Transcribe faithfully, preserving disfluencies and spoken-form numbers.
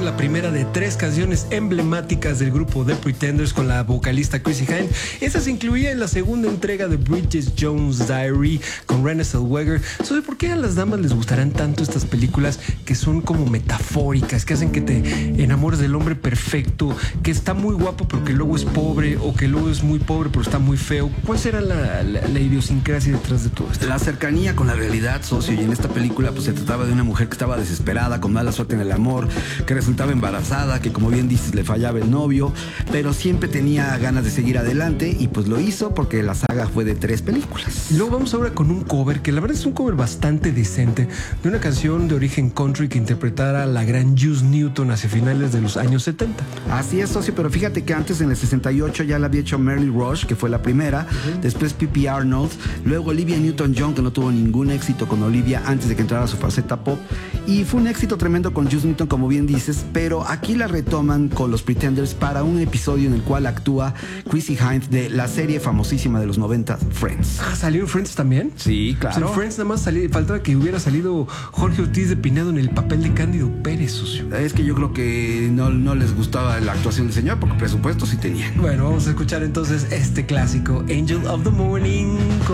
Morning, la primera de tres canciones emblemáticas del grupo The Pretenders con la vocalista Chrissie Hynde. Esta se incluía en la segunda entrega de Bridget Jones' Diary con Renée Zellweger. ¿Sabes por qué a las damas les gustarán tanto estas películas que son como metafóricas, que hacen que te enamores del hombre perfecto, que está muy guapo pero que luego es pobre, o que luego es muy pobre pero está muy feo? ¿Cuál será la, la, la idiosincrasia detrás de todo esto? La cercanía con la realidad, socio. Y en esta película pues se trataba de una mujer que estaba desesperada, con mala suerte en el amor, que resultaba embarazada, que como bien dices le fallaba el novio, pero siempre tenía ganas de seguir adelante y pues lo hizo porque la saga fue de tres películas. Y luego vamos ahora con un cover, que la verdad es un cover bastante decente, de una canción de origen country que interpretara la gran Juice Newton hacia finales de los años setenta. Así es, socio, pero fíjate que antes en el sesenta y ocho ya la había hecho Mary Rush, que fue la primera, uh-huh. Después P P Arnold, luego Olivia Newton-John, que no tuvo ningún éxito con Olivia antes de que entrara a su faceta pop, y fue un éxito tremendo con Juice Newton, como bien dices, pero aquí la retoman con los Pretenders para un episodio en el cual actúa Chrissie Hynde de la serie famosísima de los noventa, Friends. Ah, ¿salió en Friends también? Sí, claro. O sea, en Friends nada más salí, faltaba que hubiera salido Jorge Ortiz de Pinedo en el papel de Cándido Pérez, socio. Es que yo creo que no, no les gustaba la actuación del señor, porque presupuesto sí tenían. Bueno, vamos a escuchar entonces este clásico, Angel of the Morning.